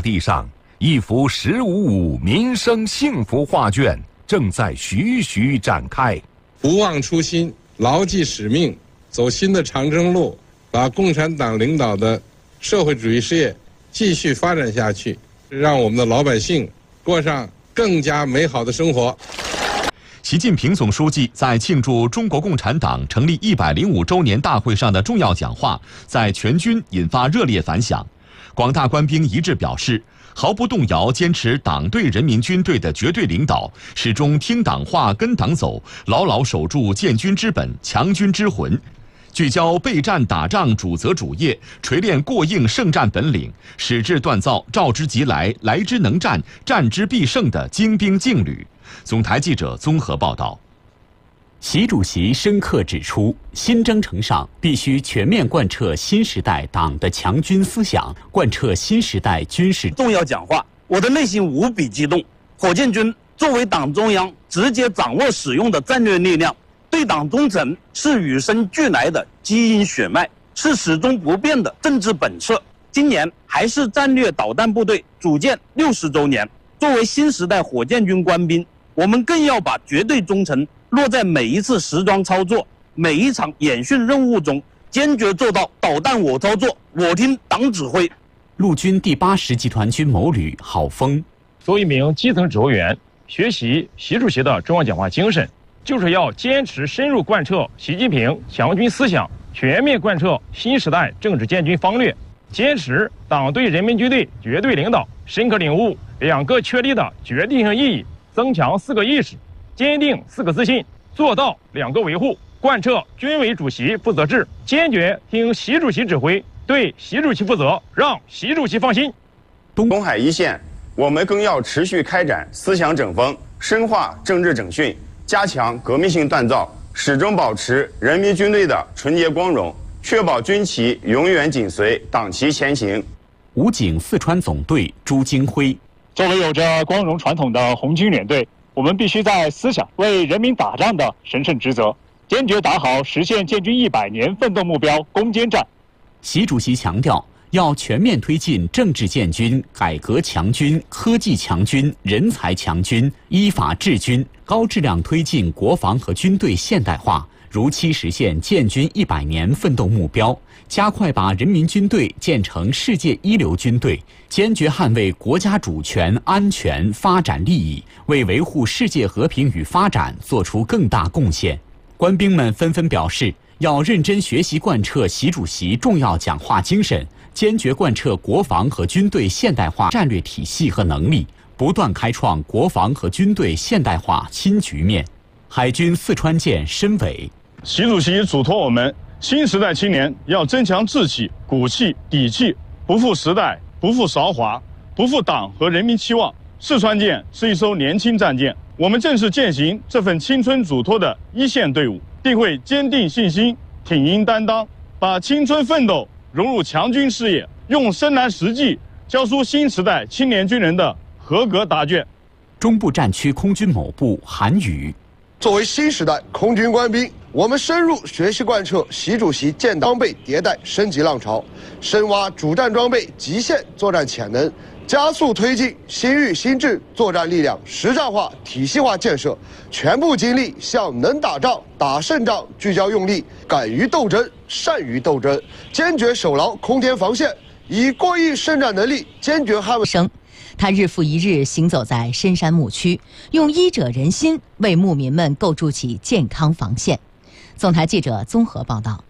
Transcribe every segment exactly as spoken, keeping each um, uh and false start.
地上，一幅“十五五”民生幸福画卷正在徐徐展开。 不忘初心，牢记使命，走新的长征路，把共产党领导的社会主义事业继续发展下去，让我们的老百姓过上更加美好的生活。 习近平总书记在庆祝中国共产党成立一百零五周年大会上的重要讲话，在全军引发热烈反响。广大官兵一致表示，毫不动摇坚持党对人民军队的绝对领导，始终听党话跟党走，牢牢守住建军之本、强军之魂，聚焦备战打仗主责主业，锤炼过硬胜战本领，矢志锻造召之即来、来之能战、战之必胜的精兵劲旅。总台记者综合报道。 习主席深刻指出，新征程上必须全面贯彻新时代党的强军思想，贯彻新时代军事重要讲话，我的内心无比激动。火箭军作为党中央直接掌握使用的战略力量，对党忠诚是与生俱来的基因血脉，是始终不变的政治本色。今年还是战略导弹部队组建六十周年，作为新时代火箭军官兵，我们更要把绝对忠诚落在每一次实装操作、每一场演训任务中，坚决做到导弹我操作，我听党指挥。 陆军第八十集团军某旅郝峰， 作为一名基层指挥员，学习习主席的中央讲话精神，就是要坚持深入贯彻习近平强军思想，全面贯彻新时代政治建军方略，坚持党对人民军队绝对领导，深刻领悟两个确立的决定性意义，增强四个意识，坚定四个自信，做到两个维护，贯彻军委主席负责制，坚决听习主席指挥，对习主席负责，让习主席放心。 东海一线，我们更要持续开展思想整风，深化政治整训，加强革命性锻造，始终保持人民军队的纯洁光荣，确保军旗永远紧随党旗前行。 武警四川总队朱金辉， 作为有着光荣传统的红军联队，我们必须在思想为人民打仗的神圣职责，坚决打好实现建军一百年奋斗目标攻坚战。 习主席强调，要全面推进政治建军、改革强军、科技强军、人才强军、依法治军，高质量推进国防和军队现代化，如期实现建军一百年奋斗目标，加快把人民军队建成世界一流军队，坚决捍卫国家主权、安全、发展利益，为维护世界和平与发展做出更大贡献。官兵们纷纷表示，要认真学习贯彻习主席重要讲话精神，坚决贯彻国防和军队现代化战略体系和能力，不断开创国防和军队现代化新局面。海军四川舰申伟， 习主席嘱托我们，新时代青年要增强志气、骨气、底气，不负时代，不负韶华，不负党和人民期望。四川舰是一艘年轻战舰，我们正是践行这份青春嘱托的一线队伍，定会坚定信心，挺膺担当，把青春奋斗融入强军事业，用深蓝实际教出新时代青年军人的合格答卷。 中部战区空军某部韩宇， 作为新时代空军官兵，我们深入学习贯彻习主席建装备迭代升级浪潮，深挖主战装备极限作战潜能，加速推进新域新制作战力量实战化体系化建设，全部精力向能打仗、打胜仗聚焦用力，敢于斗争、善于斗争，坚决守牢空天防线，以过硬胜战能力坚决捍卫生。他日复一日行走在深山牧区，用医者仁心为牧民们构筑起健康防线。总台记者综合报道。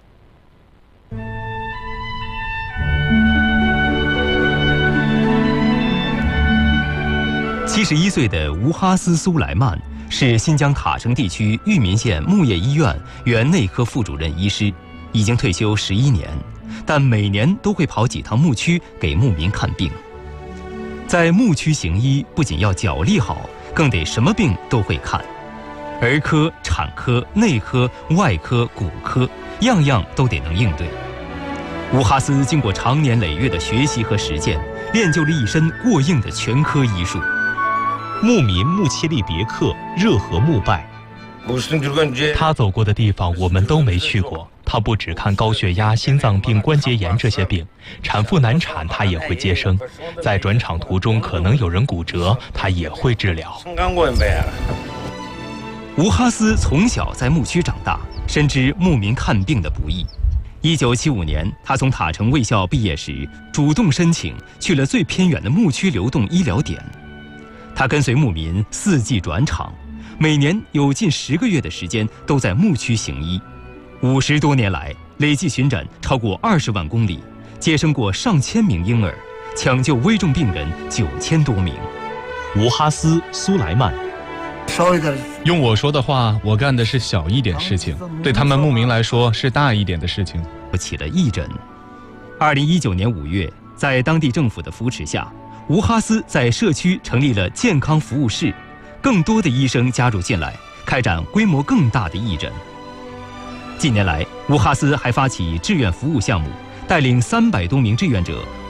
七十一岁的吴哈斯苏莱曼是新疆塔城地区玉民县牧业医院原内科副主任医师，已经退休十一年，但每年都会跑几趟牧区给牧民看病。在牧区行医，不仅要脚力好，更得什么病都会看，儿科、产科、内科、外科、骨科，样样都得能应对。吴哈斯经过长年累月的学习和实践，练就了一身过硬的全科医术。 牧民穆切利别克热河牧拜，他走过的地方我们都没去过，他他不只看高血压、心脏病、关节炎这些病，产妇难产他也会接生，在转场途中可能有人骨折，他也会治疗。 吴哈斯从小在牧区长大，深知牧民看病的不易。一九七五年，他从塔城卫校毕业时，主动申请去了最偏远的牧区流动医疗点。他跟随牧民四季转场，每年有近十个月的时间都在牧区行医。五十多年来，累计巡诊超过二十万公里，接生过上千名婴儿，抢救危重病人九千多名。 吴哈斯·苏莱曼。 用我说的话，我干的是小一点事情，对他们牧民来说是大一点的事情。 起了义诊。二零一九年五月，在当地政府的扶持下，吴哈斯在社区成立了健康服务室，更多的医生加入进来，开展规模更大的义诊。近年来，吴哈斯还发起志愿服务项目，带领三百多名志愿者